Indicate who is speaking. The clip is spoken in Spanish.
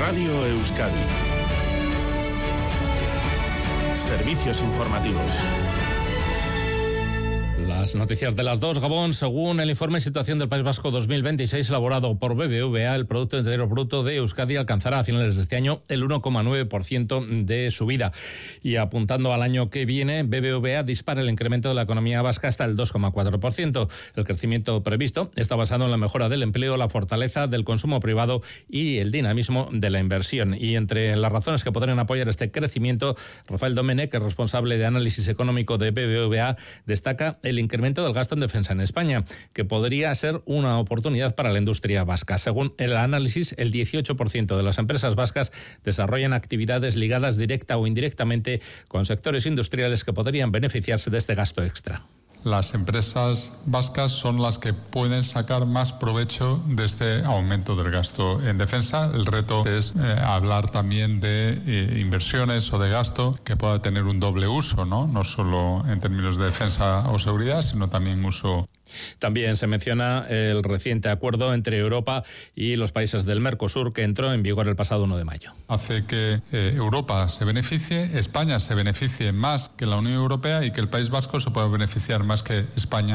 Speaker 1: Radio Euskadi. Servicios informativos.
Speaker 2: Las noticias de las 2, Gabón. Según el informe Situación del País Vasco 2026 elaborado por BBVA, el Producto Interior Bruto de Euskadi alcanzará a finales de este año el 1,9% de subida. Y apuntando al año que viene, BBVA dispara el incremento de la economía vasca hasta el 2,4%. El crecimiento previsto está basado en la mejora del empleo, la fortaleza del consumo privado y el dinamismo de la inversión. Y entre las razones que podrían apoyar este crecimiento, Rafael Domenech, que es responsable de análisis económico de BBVA, destaca el incremento del gasto en defensa en España, que podría ser una oportunidad para la industria vasca. Según el análisis, el 18% de las empresas vascas desarrollan actividades ligadas directa o indirectamente con sectores industriales que podrían beneficiarse de este gasto extra.
Speaker 3: Las empresas vascas son las que pueden sacar más provecho de este aumento del gasto en defensa. El reto es hablar también de inversiones o de gasto que pueda tener un doble uso, no solo en términos de defensa o seguridad, sino también uso.
Speaker 2: También se menciona el reciente acuerdo entre Europa y los países del Mercosur que entró en vigor el pasado 1 de mayo.
Speaker 3: Hace que Europa se beneficie, España se beneficie más que la Unión Europea y que el País Vasco se pueda beneficiar más que España.